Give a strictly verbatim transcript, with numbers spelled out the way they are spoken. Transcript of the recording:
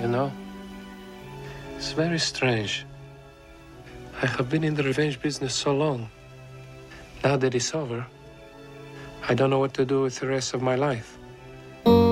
you know? It's very strange. I have been in the revenge business so long. Now that it's over, I don't know what to do with the rest of my life.